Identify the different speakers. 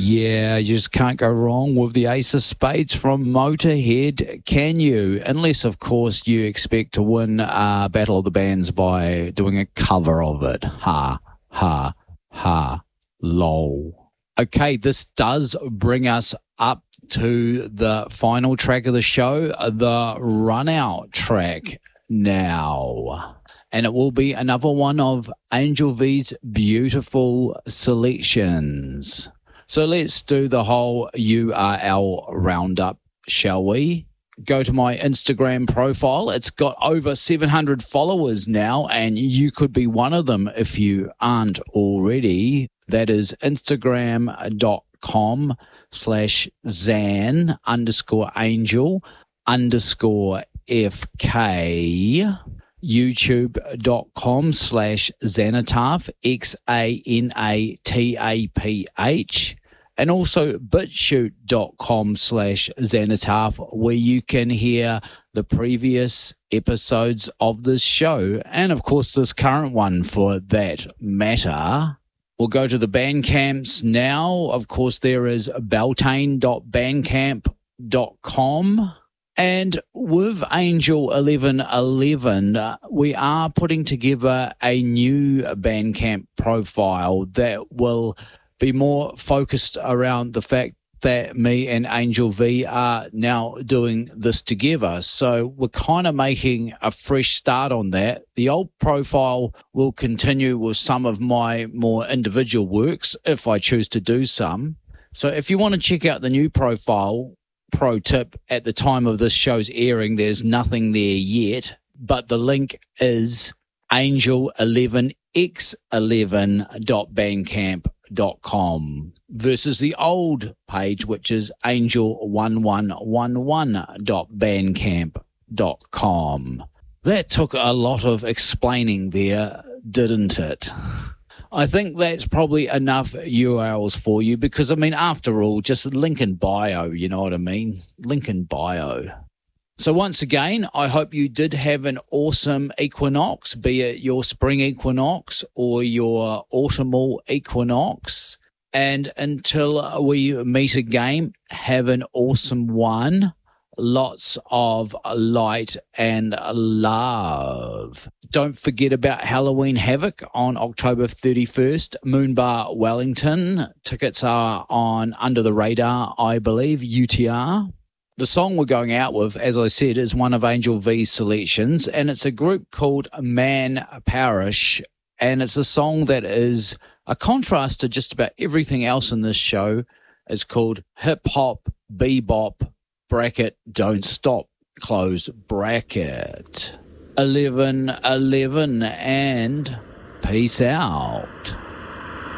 Speaker 1: Yeah, you just can't go wrong with the Ace of Spades from Motorhead, can you? Unless, of course, you expect to win Battle of the Bands by doing a cover of it. Ha, ha, ha, lol. Okay, this does bring us up to the final track of the show, the run-out track now. And it will be another one of Angel V's beautiful selections. So let's do the whole URL roundup, shall we? Go to my Instagram profile. It's got over 700 followers now, and you could be one of them if you aren't already. That is Instagram.com/Zan_Angel_FK. YouTube.com/Xanataph, XANATAPH, and also BitChute.com/Xanataph, where you can hear the previous episodes of this show, and of course this current one for that matter. We'll go to the Bandcamps now. Of course, there is beltane.bandcamp.com. And with Angel 1111, we are putting together a new Bandcamp profile that will be more focused around the fact that me and Angel V are now doing this together. So we're kind of making a fresh start on that. The old profile will continue with some of my more individual works if I choose to do some. So if you want to check out the new profile, pro tip, at the time of this show's airing, there's nothing there yet, but the link is angel11x11.bandcamp.com versus the old page, which is angel1111.bandcamp.com. That took a lot of explaining there, didn't it? I think that's probably enough URLs for you because, I mean, after all, just link in bio, you know what I mean? Link in bio. So once again, I hope you did have an awesome equinox, be it your spring equinox or your autumnal equinox. And until we meet again, have an awesome one. Lots of light and love. Don't forget about Halloween Havoc on October 31st, Moonbar Wellington. Tickets are on Under the Radar, I believe, UTR. The song we're going out with, as I said, is one of Angel V's selections, and it's a group called Man Parish, and it's a song that is a contrast to just about everything else in this show. It's called Hip Hop Bebop bracket Don't Stop close bracket. 1111 and peace out.